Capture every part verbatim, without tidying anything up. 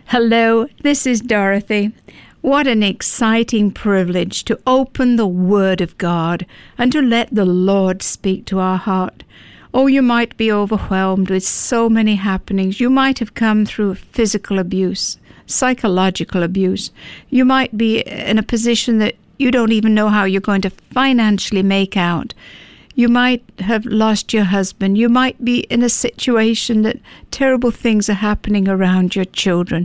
Hello, this is Dorothy. What an exciting privilege to open the Word of God and to let the Lord speak to our heart. Oh, you might be overwhelmed with so many happenings. You might have come through physical abuse, psychological abuse. You might be in a position that you don't even know how you're going to financially make out. You might have lost your husband. You might be in a situation that terrible things are happening around your children.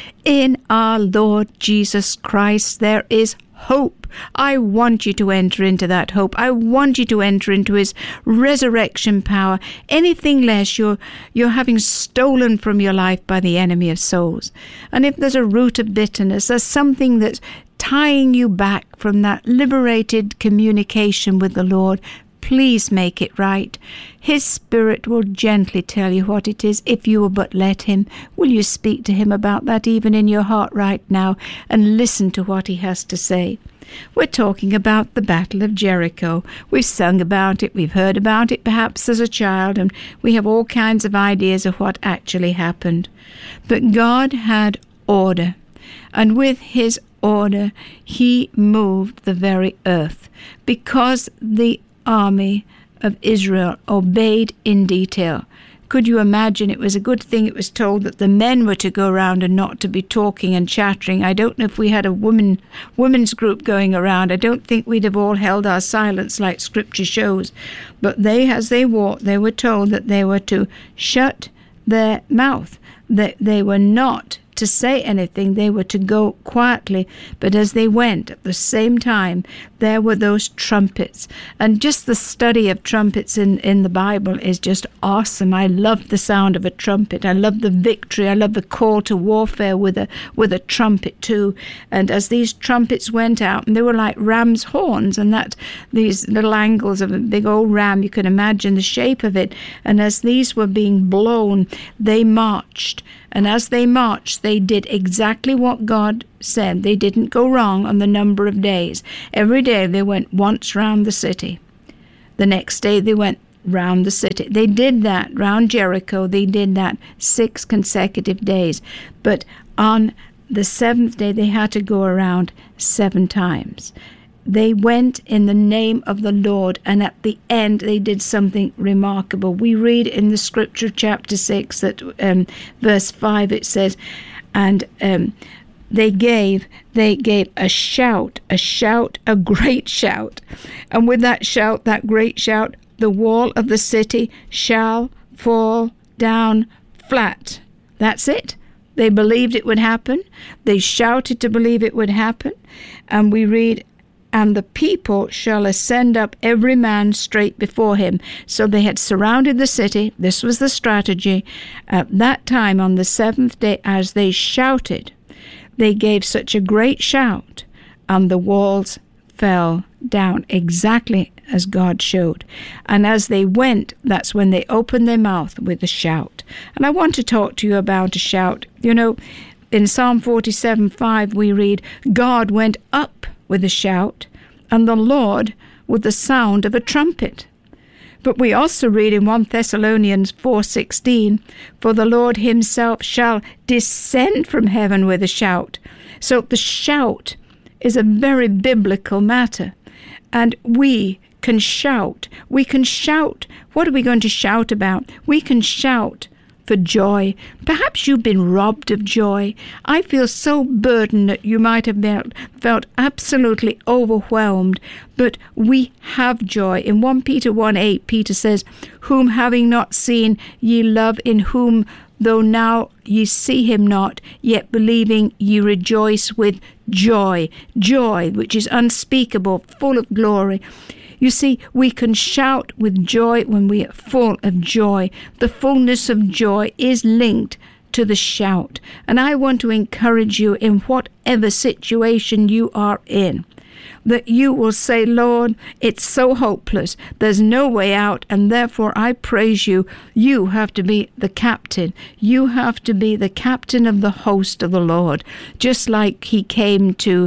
In our Lord Jesus Christ, there is hope. I want you to enter into that hope. I want you to enter into His resurrection power. Anything less, you're, you're having stolen from your life by the enemy of souls. And if there's a root of bitterness, there's something that's tying you back from that liberated communication with the Lord, please make it right. His Spirit will gently tell you what it is if you will but let Him. Will you speak to Him about that even in your heart right now and listen to what He has to say? We're talking about the Battle of Jericho. We've sung about it, we've heard about it perhaps as a child, and we have all kinds of ideas of what actually happened. But God had order, and with His order He moved the very earth, because the army of Israel obeyed in detail. Could you imagine? It was a good thing it was told that the men were to go around and not to be talking and chattering. I don't know if we had a woman women's group going around. I don't think we'd have all held our silence like Scripture shows. But they, as they walked, they were told that they were to shut their mouth, that they were not to say anything. They were to go quietly, but as they went at the same time, there were those trumpets. And just the study of trumpets in, in the Bible is just awesome. I love the sound of a trumpet. I love the victory. I love the call to warfare with a with a trumpet too. And as these trumpets went out, and they were like ram's horns, and that these little angles of a big old ram, you can imagine the shape of it. And as these were being blown, they marched. And as they marched, they did exactly what God said. They didn't go wrong on the number of days. Every day they went once round the city. The next day they went round the city. They did that round Jericho. They did that six consecutive days. But on the seventh day, they had to go around seven times. They went in the name of the Lord, and at the end they did something remarkable. We read in the Scripture, chapter six, that um, verse five, it says, and um, they gave, they gave a shout, a shout, a great shout. And with that shout, that great shout, the wall of the city shall fall down flat. That's it. They believed it would happen. They shouted to believe it would happen. And we read, and the people shall ascend up every man straight before him. So they had surrounded the city. This was the strategy. At that time, on the seventh day, as they shouted, they gave such a great shout, and the walls fell down exactly as God showed. And as they went, that's when they opened their mouth with a shout. And I want to talk to you about a shout. You know, in Psalm forty-seven five, we read, God went up with a shout, and the Lord with the sound of a trumpet. But we also read in First Thessalonians four sixteen, for the Lord himself shall descend from heaven with a shout. So the shout is a very biblical matter. And we can shout. We can shout. What are we going to shout about? We can shout for joy. Perhaps you've been robbed of joy. I feel so burdened that you might have been, felt absolutely overwhelmed, but we have joy. In First Peter one eight, Peter says, whom having not seen ye love, in whom though now ye see him not, yet believing ye rejoice with joy. Joy, which is unspeakable, full of glory. You see, we can shout with joy when we are full of joy. The fullness of joy is linked to the shout. And I want to encourage you in whatever situation you are in, that you will say, Lord, it's so hopeless. There's no way out, and therefore I praise you. You have to be the captain. You have to be the captain of the host of the Lord, just like he came to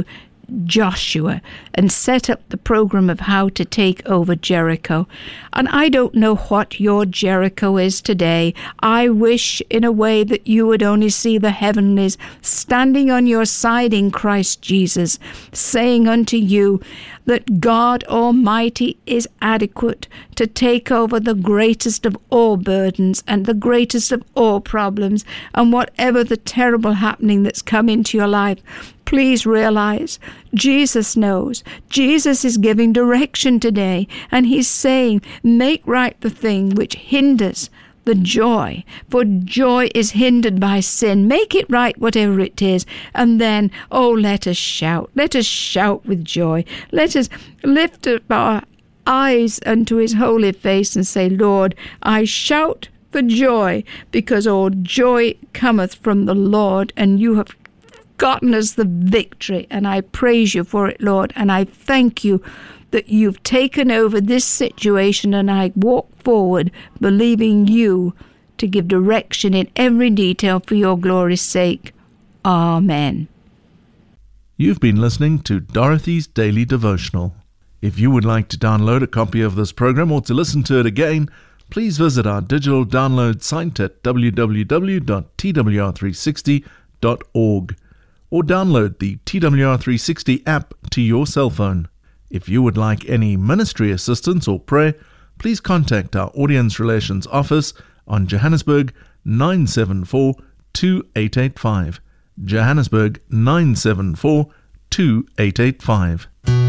Joshua and set up the program of how to take over Jericho. And I don't know what your Jericho is today. I wish in a way that you would only see the heavenlies standing on your side in Christ Jesus, saying unto you that God Almighty is adequate to take over the greatest of all burdens and the greatest of all problems, and whatever the terrible happening that's come into your life. Please realize Jesus knows. Jesus is giving direction today, and he's saying, make right the thing which hinders the joy, for joy is hindered by sin. Make it right, whatever it is, and then, oh, let us shout. Let us shout with joy. Let us lift up our eyes unto his holy face and say, Lord, I shout for joy, because all joy cometh from the Lord, and you have gotten us the victory, and I praise you for it, Lord, and I thank you that you've taken over this situation, and I walk forward believing you to give direction in every detail for your glory's sake. Amen. You've been listening to Dorothy's Daily Devotional. If you would like to download a copy of this program or to listen to it again, please visit our digital download site at w w w dot t w r three sixty dot org or download the T W R three sixty app to your cell phone. If you would like any ministry assistance or prayer, please contact our Audience Relations Office on Johannesburg nine seven four, two eight eight five. Johannesburg nine seven four, two eight eight five.